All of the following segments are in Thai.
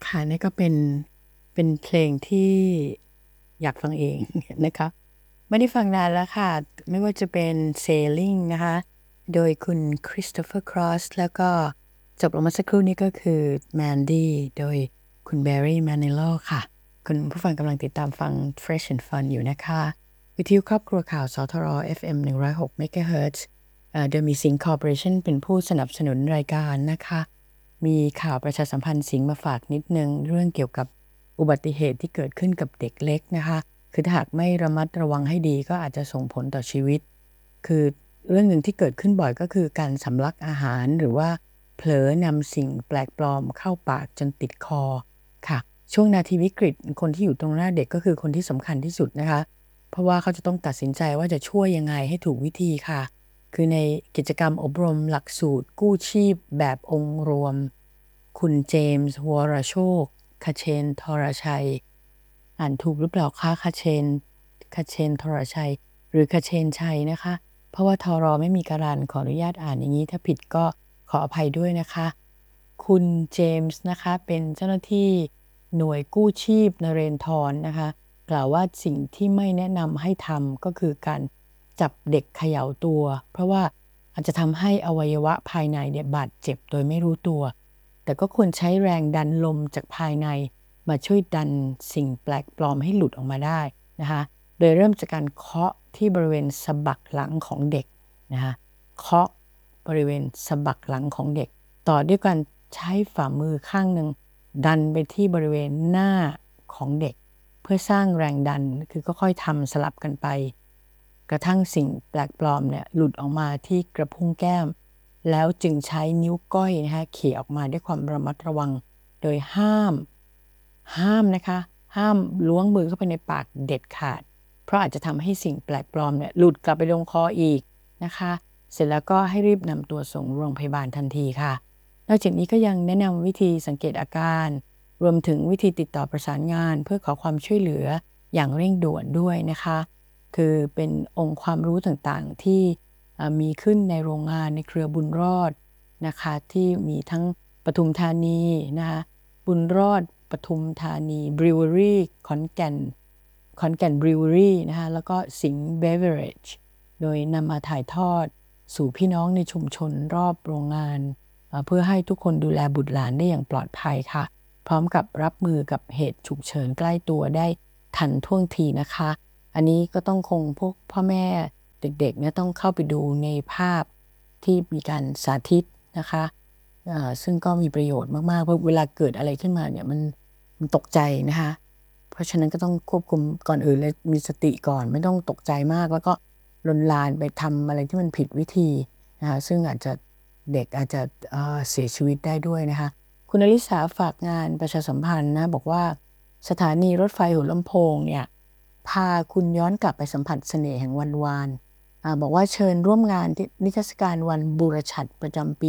ค่ะนี่ก็เป็นเพลงที่อยากฟังเองนะคะไม่ได้ฟังนานแล้วค่ะไม่ว่าจะเป็น Sailing นะคะโดยคุณ Christopher Cross แล้วก็จบลงมาสักครู่นี้ก็คือ Mandy โดยคุณ Barry Manilow ค่ะคุณผู้ฟังกำลังติดตามฟัง Fresh and Fun อยู่นะคะวิทยุครอบครัวข่าวสทร FM 106 MHz โดยมีสิงห์คอร์ปอเรชั่นเป็นผู้สนับสนุนรายการนะคะมีข่าวประชาสัมพันธ์สิงห์มาฝากนิดนึงเรื่องเกี่ยวกับอุบัติเหตุที่เกิดขึ้นกับเด็กเล็กนะคะคือถ้าหากไม่ระมัดระวังให้ดีก็อาจจะส่งผลต่อชีวิตคือเรื่องหนึ่งที่เกิดขึ้นบ่อยก็คือการสำลักอาหารหรือว่าเผลอนำสิ่งแปลกปลอมเข้าปากจนติดคอค่ะช่วงนาทีวิกฤตคนที่อยู่ตรงหน้าเด็กก็คือคนที่สำคัญที่สุดนะคะเพราะว่าเขาจะต้องตัดสินใจว่าจะช่วยยังไงให้ถูกวิธีค่ะคือในกิจกรรมอบรมหลักสูตรกู้ชีพแบบองค์รวมคุณเจมส์วรโชคคเชนทรชัยอ่านถูกหรือเปล่าคะคเชนทรชัยหรือคเชนชัยนะคะเพราะว่าทรไม่มีการันขออนุญาตอ่านอย่างนี้ถ้าผิดก็ขออภัยด้วยนะคะคุณเจมส์นะคะเป็นเจ้าหน้าที่หน่วยกู้ชีพนเรนทรนะคะกล่าวว่าสิ่งที่ไม่แนะนำให้ทำก็คือการจับเด็กเขย่าตัวเพราะว่าอาจจะทำให้อวัยวะภายในเนี่ยบาดเจ็บโดยไม่รู้ตัวแต่ก็ควรใช้แรงดันลมจากภายในมาช่วยดันสิ่งแปลกปลอมให้หลุดออกมาได้นะคะโดยเริ่มจากการเคาะที่บริเวณสะบักหลังของเด็กนะคะเคาะบริเวณสะบักหลังของเด็กต่อด้วยการใช้ฝ่ามือข้างหนึ่งดันไปที่บริเวณหน้าของเด็กเพื่อสร้างแรงดันคือก็ค่อยทำสลับกันไปกระทั่งสิ่งแปลกปลอมเนี่ยหลุดออกมาที่กระพุ้งแก้มแล้วจึงใช้นิ้วก้อยนะคะเขี่ยออกมาด้วยความระมัดระวังโดยห้ามนะคะห้ามล้วงมือเข้าไปในปากเด็ดขาดเพราะอาจจะทำให้สิ่งแปลกปลอมเนี่ยหลุดกลับไปลงคออีกนะคะเสร็จแล้วก็ให้รีบนำตัวส่งโรงพยาบาลทันทีค่ะนอกจากนี้ก็ยังแนะนำวิธีสังเกตอาการรวมถึงวิธีติดต่อประสานงานเพื่อขอความช่วยเหลืออย่างเร่งด่วนด้วยนะคะคือเป็นองค์ความรู้ต่างๆที่มีขึ้นในโรงงานในเครือบุญรอดนะคะที่มีทั้งปทุมธานีนะคะบุญรอดปทุมธานีบริวอรี่ขอนแก่นบริวอรี่นะคะแล้วก็สิงห์เบเวอเรจโดยนำมาถ่ายทอดสู่พี่น้องในชุมชนรอบโรงงานเพื่อให้ทุกคนดูแลบุตรหลานได้อย่างปลอดภัยค่ะพร้อมกับรับมือกับเหตุฉุกเฉินใกล้ตัวได้ทันท่วงทีนะคะอันนี้ก็ต้องคงพวกพ่อแม่เด็กๆเนี่ยต้องเข้าไปดูในภาพที่มีการสาธิตนะคะซึ่งก็มีประโยชน์มากๆเพราะเวลาเกิดอะไรขึ้นมาเนี่ยมันตกใจนะคะเพราะฉะนั้นก็ต้องควบคุมก่อนอื่นเลยมีสติก่อนไม่ต้องตกใจมากแล้วก็ลนลานไปทำอะไรที่มันผิดวิธีนะคะซึ่งเด็กอาจจะเสียชีวิตได้ด้วยนะคะคุณอลิสาฝากงานประชาสัมพันธ์นะบอกว่าสถานีรถไฟหัวลำโพงเนี่ยพาคุณย้อนกลับไปสัมผัสเสน่ห์แห่งวันวานบอกว่าเชิญร่วมงานนิทรรศการวันบูรฉัตรประจำปี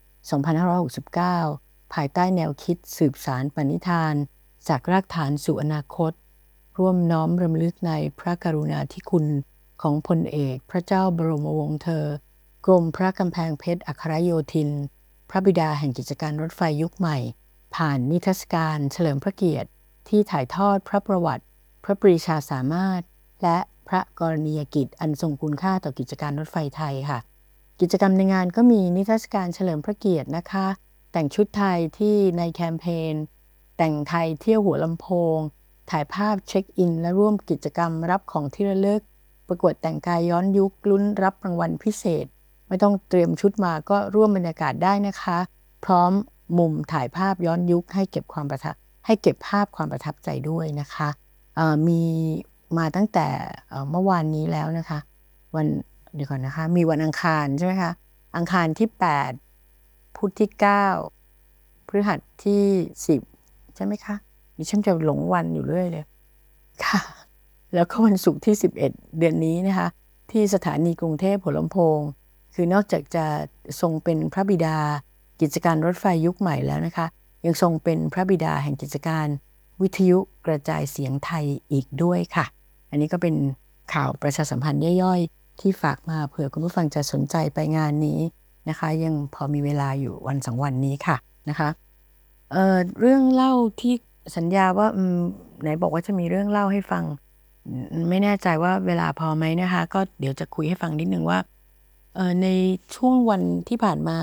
2569ภายใต้แนวคิดสืบสานปณิธานจากรากฐานสู่อนาคตร่วมน้อมรำลึกในพระกรุณาธิคุณของพลเอกพระเจ้าบรมวงศ์เธอกรมพระกำแพงเพชรอัครโยธินพระบิดาแห่งกิจการรถไฟยุคใหม่ผ่านนิทรรศการเฉลิมพระเกียรติที่ถ่ายทอดพระประวัติพระปรีชาสามารถและพระกรณียกิจอันทรงคุณค่าต่อกิจการรถไฟไทยค่ะกิจกรรมในงานก็มีนิทรรศการเฉลิมพระเกียรตินะคะแต่งชุดไทยที่ในแคมเปญแต่งไทยเที่ยวหัวลำโพงถ่ายภาพเช็คอินและร่วมกิจกรรมรับของที่ระลึกประกวดแต่งกายย้อนยุคลุ้นรับรางวัลพิเศษไม่ต้องเตรียมชุดมาก็ร่วมบรรยากาศได้นะคะพร้อมมุมถ่ายภาพย้อนยุคให้เก็บภาพความประทับใจด้วยนะคะมีมาตั้งแต่เมื่อวานนี้แล้วนะคะเดี๋ยวก่อนนะคะมีวันอังคารใช่ไหมคะอังคารที่8พุธที่9พฤหัสที่10ใช่ไหมคะดิฉันจะหลงวันอยู่เรื่อยเลยค่ะแล้วก็วันศุกร์ที่11เดือนนี้นะคะที่สถานีกรุงเทพหัวลำโพงคือนอกจากจะทรงเป็นพระบิดากิจการรถไฟยุคใหม่แล้วนะคะยังทรงเป็นพระบิดาแห่งกิจการวิทยุกระจายเสียงไทยอีกด้วยค่ะอันนี้ก็เป็นข่าวประชาสัมพันธ์ย่อยๆที่ฝากมาเผื่อคุณผู้ฟังจะสนใจไปงานนี้นะคะยังพอมีเวลาอยู่วัน2วันนี้ค่ะนะคะเรื่องเล่าที่สัญญาว่าไหนบอกว่าจะมีเรื่องเล่าให้ฟังไม่แน่ใจว่าเวลาพอไหมนะคะก็เดี๋ยวจะคุยให้ฟังนิดนึงว่าในช่วงวันที่ผ่านมา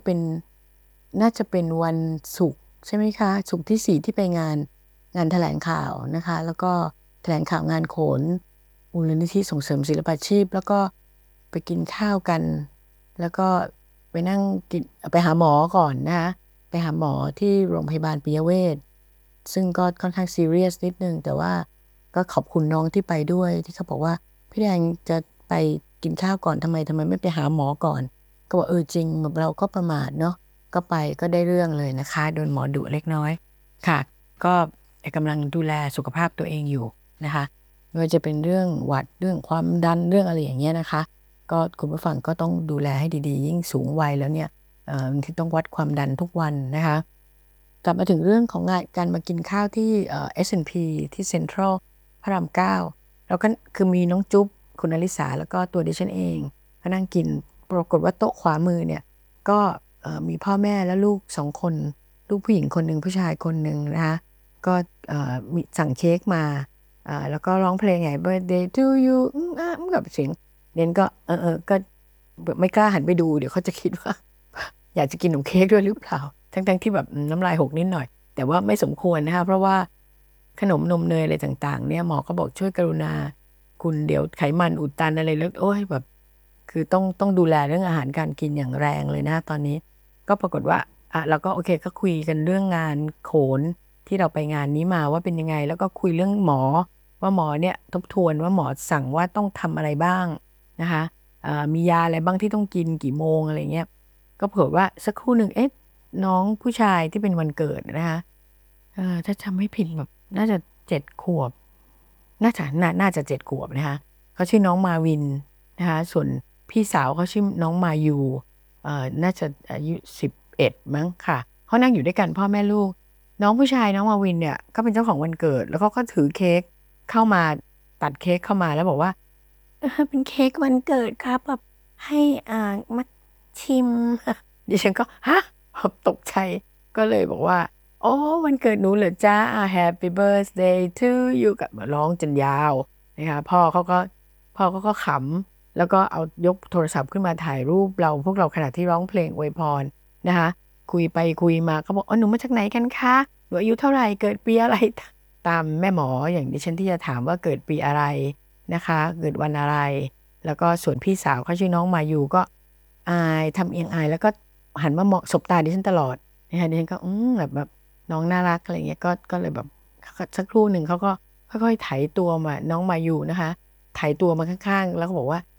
น่าจะเป็นวันศุกร์ใช่ไหมคะศุกร์ที่ที่ไปงานแถลงข่าวนะคะแล้วก็แถลงข่าวงานโขนมูลนิธิส่งเสริมศิลปาชีพแล้วก็ไปกินข้าวกันแล้วก็ไปนั่งกินไปหาหมอก่อนนะคะไปหาหมอที่โรงพยาบาลปิยเวชซึ่งก็ค่อนข้างซีเรียสนิดนึงแต่ว่าก็ขอบคุณน้องที่ไปด้วยที่เขาบอกว่าพี่แดงจะไปกินข้าวก่อนทำไมไม่ไปหาหมอก่อนก็บอกจริงแบบเราก็ประมาทเนาะก็ไปก็ได้เรื่องเลยนะคะโดนหมอดุเล็กน้อยค่ะก็กำลังดูแลสุขภาพตัวเองอยู่นะคะไม่ว่าจะเป็นเรื่องหวัดเรื่องความดันเรื่องอะไรอย่างเงี้ยนะคะก็คุณผู้ฟังก็ต้องดูแลให้ดีๆยิ่งสูงวัยแล้วเนี่ยที่ต้องวัดความดันทุกวันนะคะกลับมาถึงเรื่องของการมากินข้าวที่S&P ที่เซ็นทรัลพระราม9แล้วก็คือมีน้องจุ๊บคุณอลิสาแล้วก็ตัวดิฉันเองก็นั่งกินปรากฏว่าโต๊ะขวามือเนี่ยก็มีพ่อแม่และลูก2คนลูกผู้หญิงคนหนึ่งผู้ชายคนหนึ่งนะคะก็มีสั่งเค้กมาแล้วก็ร้องเพลงไง birthday to you กับเสียงเน้นก็ก็ไม่กล้าหันไปดูเดี๋ยวเขาจะคิดว่าอยากจะกินขนมเค้กด้วยหรือเปล่าทั้งที่แบบน้ำลายหกนิดหน่อยแต่ว่าไม่สมควรนะคะเพราะว่าขนมนมเนยอะไรต่างๆเนี่ยหมอก็บอกช่วยกรุณาคุณเดี๋ยวไขมันอุดตันอะไรแล้วโอ้ยแบบคือต้องดูแลเรื่องอาหารการกินอย่างแรงเลยนะตอนนี้ก็ปรากฏว่าเราก็โอเคก็คุยกันเรื่องงานโขนที่เราไปงานนี้มาว่าเป็นยังไงแล้วก็คุยเรื่องหมอว่าหมอเนี่ยทบทวนว่าหมอสั่งว่าต้องทำอะไรบ้างนะคะมียาอะไรบ้างที่ต้องกินกี่โมงอะไรเงี้ยก็เผื่อว่าสักครู่หนึ่งน้องผู้ชายที่เป็นวันเกิดนะคะถ้าจำไม่ผิดแบบน่าจะ7 ขวบน่าจะ7 ขวบนะคะเขาชื่อน้องมาวินนะคะส่วนพี่สาวเขาชื่อน้องมายูน่าจะอายุ11มั้งค่ะเขานั่งอยู่ด้วยกันพ่อแม่ลูกน้องผู้ชายน้องมาวินเนี่ยก็เป็นเจ้าของวันเกิดแล้วเขาก็ถือเค้กเข้ามาตัดเค้กเข้ามาแล้วบอกว่าเป็นเค้กวันเกิดครับแบบให้มาชิมดิฉันก็ฮะตกใจก็เลยบอกว่าโอ้วันเกิดหนูเหรอจ๊ะHappy birthday to you กับร้องจนยาวนะคะพ่อเขาก็ขำแล้วก็เอายกโทรศัพท์ขึ้นมาถ่ายรูปพวกเราขณะที่ร้องเพลงอวยพรนะคะคุยไปคุยมาเขาบอกหนูมาจากไหนกันคะหนูอายุเท่าไหร่เกิดปีอะไรตามแม่หมออย่างดิฉันที่จะถามว่าเกิดปีอะไรนะคะเกิดวันอะไรแล้วก็ส่วนพี่สาวเขาชื่อน้องมายูก็อายทำเอียงอายแล้วก็หันมามองสบตาดิฉันตลอดนะคะดิฉันก็แบบน้องน่ารักอะไรเงี้ยก็เลยแบบสักครู่หนึ่งเขาก็ค่อยๆไถตัวมาน้องมายูนะคะไถตัวมาข้างๆแล้วก็บอกว่า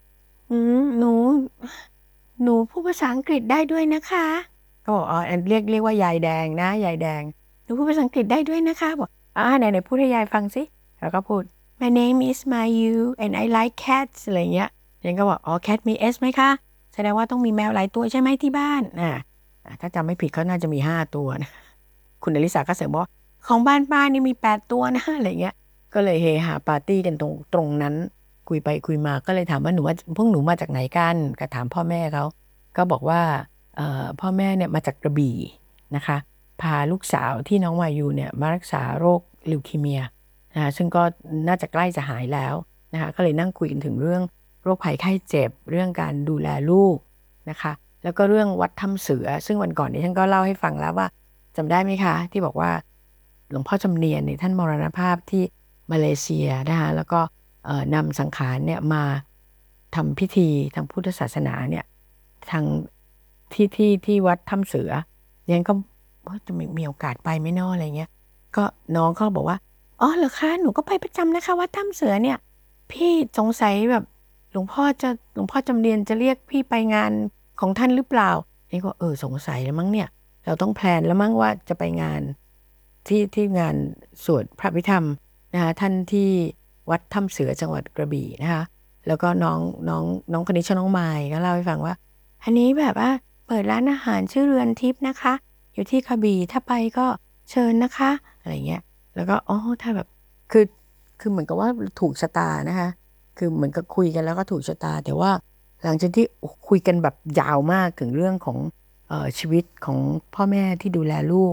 หนูพูดภาษาอังกฤษได้ด้วยนะคะก็บอกเรียกว่ายายแดงนะยายแดงหนูพูดภาษาอังกฤษได้ด้วยนะคะบอกไหนพูดให้ยายฟังสิแล้วก็พูด My name is Mayu and I like cats อะไรเงี้ยยังก็บอกcat มี S ไหมคะแสดงว่าต้องมีแมวหลายตัวใช่ไหมที่บ้านถ้าจำไม่ผิดเขาน่าจะมี5 ตัวนะคุณอลิสาก็เสริมว่าของบ้านป้านี่มี8 ตัวนะอะไรเงี้ยก็เลยเฮฮาปาร์ตี้กันตรงนั้นคุยไปคุยมาก็เลยถามว่าพวกหนูมาจากไหนกันก็ถามพ่อแม่เขาก็บอกว่าพ่อแม่เนี่ยมาจากกระบี่นะคะพาลูกสาวที่น้องวายูเนี่ยมารักษาโรคลิวคีเมียนะคะซึ่งก็น่าจะใกล้จะหายแล้วนะคะก็เลยนั่งคุยกันถึงเรื่องโรคภัยไข้เจ็บเรื่องการดูแลลูกนะคะแล้วก็เรื่องวัดถ้ำเสือซึ่งวันก่อนนี้ฉันก็เล่าให้ฟังแล้วว่าจำได้ไหมคะที่บอกว่าหลวงพ่อจำเนียนเนี่ยท่านมรณภาพที่มาเลเซียนะคะแล้วก็นำสังขารเนี่ยมาทำพิธีทางพุทธศาสนาเนี่ยทางที่วัดถ้ำเสือยังก็จะมีโอกาสไปไหมเนาะอะไรเงี้ยก็น้องเขาบอกว่าเหรอคะหนูก็ไปประจำนะคะวัดถ้ำเสือเนี่ยพี่สงสัยแบบหลวงพ่อจำเนียนจะเรียกพี่ไปงานของท่านหรือเปล่านี่ก็สงสัยแล้วมั้งเนี่ยเราต้องแพลนแล้วมั้งว่าจะไปงานที่งานสวดพระพิธรรมนะคะท่านที่วัดถ้ำเสือจังหวัดกระบี่นะคะแล้วก็น้องคนนี้ชื่อน้องไมค์ก็เล่าให้ฟังว่าอันนี้แบบว่าเปิดร้านอาหารชื่อเรือนทิพย์นะคะอยู่ที่กระบี่ถ้าไปก็เชิญนะคะอะไรเงี้ยแล้วก็ถ้าแบบคือเหมือนกับว่าถูกชะตานะคะคือเหมือนกับคุยกันแล้วก็ถูกชะตาแต่ว่าหลังจากที่คุยกันแบบยาวมากถึงเรื่องของชีวิตของพ่อแม่ที่ดูแลลูก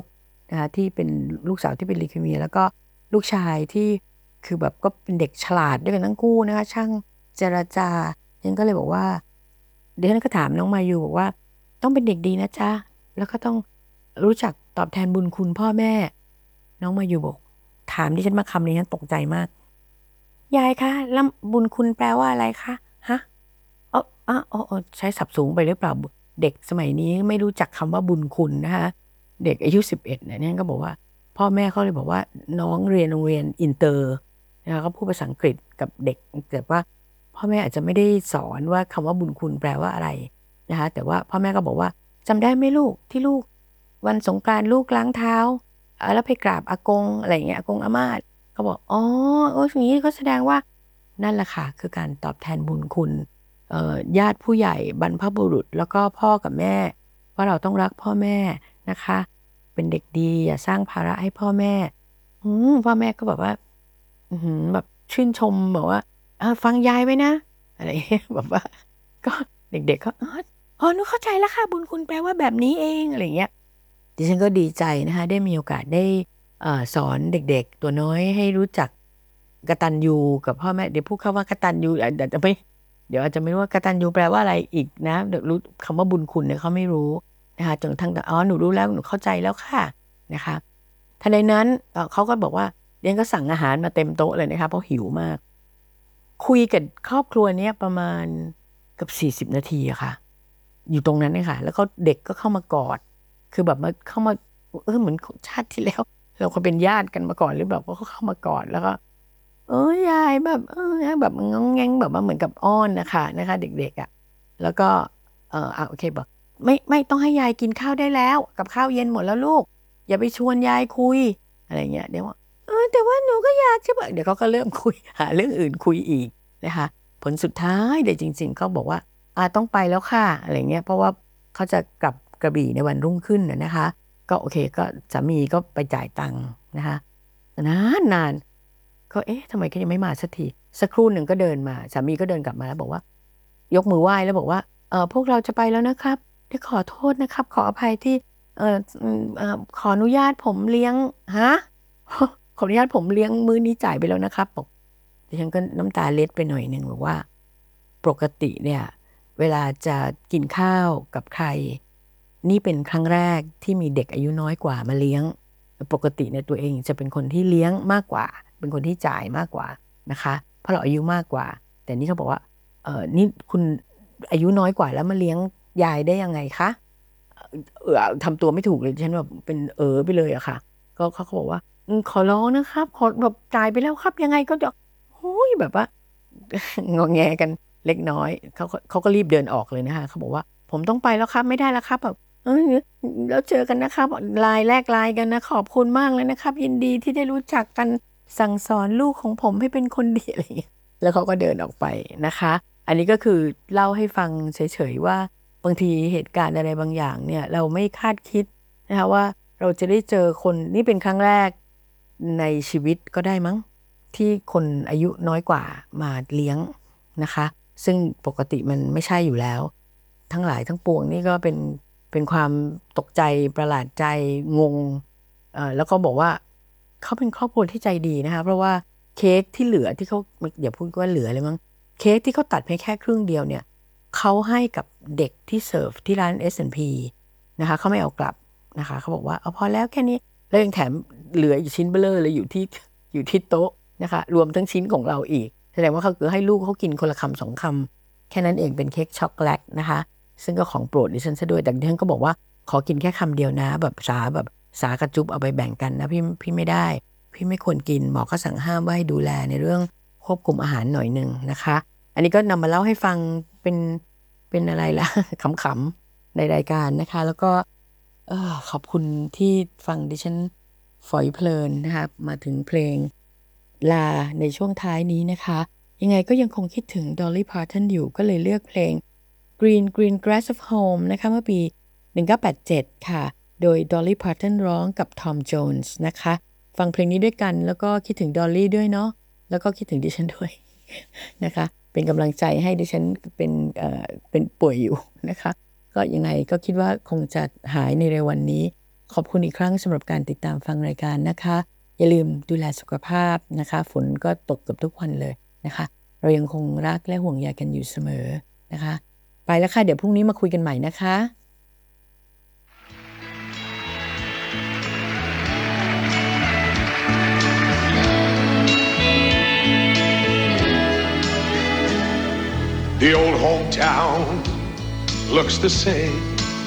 นะคะที่เป็นลูกสาวที่เป็นลีคีเมียแล้วก็ลูกชายที่คือแบบก็เป็นเด็กฉลาดด้วยกันทั้งคู่นะคะช่างเจรจาดิฉันก็เลยบอกว่าดิฉันก็ถามน้องมายูบอกว่าต้องเป็นเด็กดีนะจ๊ะแล้วก็ต้องรู้จักตอบแทนบุญคุณพ่อแม่น้องมายูบอกถามดิฉันมาคำนี้ฉันตกใจมากยายคะแล้วบุญคุณแปลว่าอะไรคะฮะ ใช้ศัพท์สูงไปหรือเปล่าเด็กสมัยนี้ไม่รู้จักคำว่าบุญคุณนะคะเด็กอายุ11เนี่ยก็บอกว่าพ่อแม่เขาเลยบอกว่าน้องเรียนโรงเรียนอินเตอร์นะคะเขาพูดภาษาอังกฤษกับเด็กแต่ว่าพ่อแม่อาจจะไม่ได้สอนว่าคำว่าบุญคุณแปลว่าอะไรนะคะแต่ว่าพ่อแม่ก็บอกว่าจำได้ไหมลูกที่ลูกวันสงกรานต์ลูกล้างเท้าแล้วไปกราบอากงอะไรอย่างเงี้ยอากงอาม่าเขาบอกอ๋ออย่างนี้ก็แสดงว่านั่นแหละค่ะคือการตอบแทนบุญคุณญาติผู้ใหญ่บรรพบุรุษแล้วก็พ่อกับแม่ว่าเราต้องรักพ่อแม่นะคะเป็นเด็กดีอย่าสร้างภาระให้พ่อแม่พ่อแม่ก็แบบว่าแบบชื่นชมบอกว่าฟังยายไว้นะอะไรอย่างเงี้ยแบบว่าก็เด็กๆก็หนูเข้าใจแล้วค่ะบุญคุณแปลว่าแบบนี้เองอะไรอย่างเงี้ยดิฉันก็ดีใจนะคะได้มีโอกาสได้สอนเด็กๆตัวน้อยให้รู้จักกตัญญูกับพ่อแม่เดี๋ยวพูดคำว่ากตัญญูเดี๋ยวจะไม่ เดี๋ยวอาจจะไม่รู้ว่ากตัญญูแปลว่าอะไรอีกนะเดี๋ยวรู้คำว่าบุญคุณเนี่ยเขาไม่รู้นะคะจนทั้งหนูรู้แล้วหนูเข้าใจแล้วค่ะนะคะทันใดนั้นเขาก็บอกว่าเรียนก็สั่งอาหารมาเต็มโต๊ะเลยนะคะเพราะหิวมากคุยกับครอบครัวเนี้ยประมาณเกือบ40นาทีอะค่ะอยู่ตรงนั้นเลยค่ะแล้วก็เด็กก็เข้ามากอดคือแบบมาเข้ามาเหมือนชาติที่แล้วเราเคยเป็นญาติกันมาก่อนหรือแบบว่าเขาเข้ามากอดแล้วก็ ยายแบบแบบงองแงงแบบว่าเหมือนกับอ้อนนะคะเด็กๆอะแล้วก็โอเคบอกไม่ต้องให้ยายกินข้าวได้แล้วกับข้าวเย็นหมดแล้วลูกอย่าไปชวนยายคุยอะไรเงี้ยเดี๋ยวว่าแต่ว่าหนูก็อยากจะแบบเดี๋ยวเขาก็เริ่มคุยหาเรื่องอื่นคุยอีกนะคะผลสุดท้ายเลยจริงๆเขาบอกว่าต้องไปแล้วค่ะอะไรเงี้ยเพราะว่าเขาจะกลับกระบี่ในวันรุ่งขึ้นนะคะก็โอเคก็สามีก็ไปจ่ายตังค์นะคะนาน ก็ทำไมเขายังไม่มาสักทีสักครู่หนึ่งก็เดินมาสามีก็เดินกลับมาแล้วบอกว่ายกมือไหว้แล้วบอกว่าพวกเราจะไปแล้วนะครับได้ขอโทษนะครับขออภัยที่ขออนุญาตผมเลี้ยงฮะขออนุญาตผมเลี้ยงมื้อนี้จ่ายไปแล้วนะครับบอกดิฉันก็น้ำตาเล็ดไปหน่อยหนึ่งบอกว่าปกติเนี่ยเวลาจะกินข้าวกับใครนี่เป็นครั้งแรกที่มีเด็กอายุน้อยกว่ามาเลี้ยงปกติเนี่ยตัวเองจะเป็นคนที่เลี้ยงมากกว่าเป็นคนที่จ่ายมากกว่านะคะเพราะเราอายุมากกว่าแต่นี่เขาบอกว่านี่คุณอายุน้อยกว่าแล้วมาเลี้ยงยายได้ยังไงคะทำตัวไม่ถูกเลยฉันแบบเป็นไปเลยอะค่ะก็เขาก็บอกว่าขอร้องนะครับขอแบบจ่ายไปแล้วครับยังไงก็จะโอ้ยแบบว่า งอแงกันเล็กน้อยเขาก็รีบเดินออกเลยนะคะเขาบอกว่าผมต้องไปแล้วครับไม่ได้แล้วครับแบบแล้วเจอกันนะครับไลน์แลกไลน์กันนะขอบคุณมากเลยนะครับยินดีที่ได้รู้จักกันสั่งสอนลูกของผมให้เป็นคนดีอะไรอย่างเงี้ยแล้วเขาก็เดินออกไปนะคะอันนี้ก็คือเล่าให้ฟังเฉยๆว่าบางทีเหตุการณ์อะไรบางอย่างเนี่ยเราไม่คาดคิดนะคะว่าเราจะได้เจอคนนี่เป็นครั้งแรกในชีวิตก็ได้มั้ง ที่คนอายุน้อยกว่ามาเลี้ยงนะคะซึ่งปกติมันไม่ใช่อยู่แล้วทั้งหลายทั้งปวงนี่ก็เป็นความตกใจประหลาดใจงงแล้วก็บอกว่าเขาเป็นครอบครัวที่ใจดีนะคะเพราะว่าเค้กที่เหลือที่เขาอย่าพูดว่าเหลือเลยมั้งเค้กที่เขาตัดเพียงแค่ครึ่งเดียวเนี่ยเขาให้กับเด็กที่เสิร์ฟที่ร้าน S&P นะคะเขาไม่เอากลับนะคะเขาบอกว่าเอาพอแล้วแค่นี้แล้วยังแถมเหลืออีกชิ้นเบลอเลยอยู่ที่โต๊ะนะคะรวมทั้งชิ้นของเราอีกแสดงว่าเขาคือให้ลูกเขากินคนละคำ2 คำแค่นั้นเองเป็นเค้กช็อกโกแลตนะคะซึ่งก็ของโปรดดิฉันซะด้วยแต่ดิฉันก็บอกว่าขอกินแค่คำเดียวนะแบบสากระจุบเอาไปแบ่งกันนะพี่ไม่ได้พี่ไม่ควรกินหมอก็สั่งห้ามว่าให้ดูแลในเรื่องควบคุมอาหารหน่อยหนึ่งนะคะอันนี้ก็นำมาเล่าให้ฟังเป็นอะไรล่ะ ขำๆในรายการนะคะแล้วก็ขอบคุณที่ฟังดิฉันฝอยเพลินนะคะมาถึงเพลงลาในช่วงท้ายนี้นะคะยังไงก็ยังคงคิดถึง Dolly Parton อยู่ก็เลยเลือกเพลง Green Grass of Home นะคะเมื่อปี1987ค่ะโดย Dolly Parton ร้องกับ Tom Jones นะคะฟังเพลงนี้ด้วยกันแล้วก็คิดถึง Dolly ด้วยเนาะแล้วก็คิดถึงดิฉันด้วยนะคะเป็นกำลังใจให้ดิฉันเป็นป่วยอยู่นะคะก็ยังไงก็คิดว่าคงจะหายในเร็ววันนี้ขอบคุณอีกครั้งสำหรับการติดตามฟังรายการนะคะอย่าลืมดูแลสุขภาพนะคะฝนก็ตกเกือบทุกวันเลยนะคะเรายังคงรักและห่วงใยกันอยู่เสมอนะคะไปแล้วค่ะเดี๋ยวพรุ่งนี้มาคุยกันใหม่นะคะ The old hometown looks the same.